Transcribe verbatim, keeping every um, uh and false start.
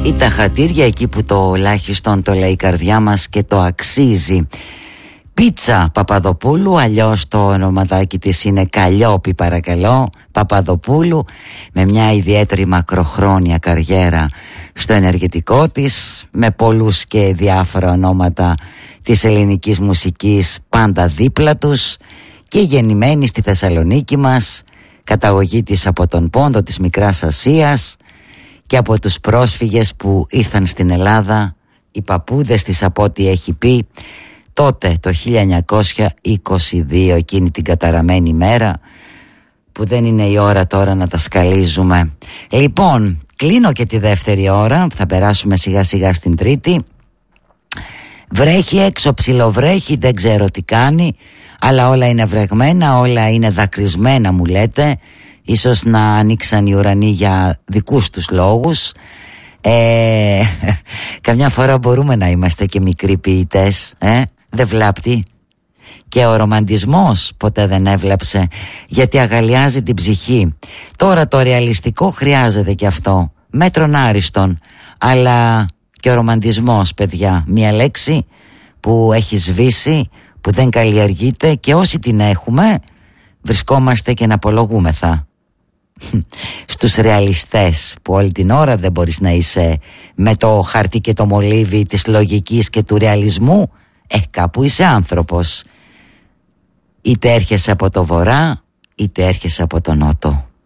Ή τα χατήρια εκεί που το ελάχιστον το λέει η καρδιά μας και το αξίζει. Πίτσα Παπαδοπούλου, αλλιώς το ονοματάκι της είναι Καλλιόπη παρακαλώ Παπαδοπούλου, με μια ιδιαίτερη μακροχρόνια καριέρα στο ενεργητικό της, με πολλούς και διάφορα ονόματα της ελληνικής μουσικής πάντα δίπλα τους, και γεννημένη στη Θεσσαλονίκη μας, καταγωγή της από τον Πόντο της Μικράς Ασίας και από τους πρόσφυγες που ήρθαν στην Ελλάδα, οι παππούδες της από ό,τι έχει πει τότε το χίλια εννιακόσια είκοσι δύο, εκείνη την καταραμένη μέρα που δεν είναι η ώρα τώρα να τα σκαλίζουμε. Λοιπόν, κλείνω και τη δεύτερη ώρα, θα περάσουμε σιγά σιγά στην τρίτη. Βρέχει έξω, ψιλοβρέχει, δεν ξέρω τι κάνει, αλλά όλα είναι βρεγμένα, όλα είναι δακρυσμένα μου λέτε. Ίσως να ανοίξαν οι ουρανοί για δικούς τους λόγους. ε, Καμιά φορά μπορούμε να είμαστε και μικροί ποιητές, ε? Δεν βλάπτει. Και ο ρομαντισμός ποτέ δεν έβλαψε, γιατί αγαλιάζει την ψυχή. Τώρα το ρεαλιστικό χρειάζεται και αυτό, μέτρον άριστον. Αλλά και ο ρομαντισμός, παιδιά, μια λέξη που έχει σβήσει, που δεν καλλιεργείται, και όσοι την έχουμε βρισκόμαστε και να απολογούμεθα στους ρεαλιστές, που όλη την ώρα δεν μπορείς να είσαι με το χαρτί και το μολύβι της λογικής και του ρεαλισμού. Ε, κάπου είσαι άνθρωπος. Είτε έρχεσαι από το βορρά, είτε έρχεσαι από το νότο.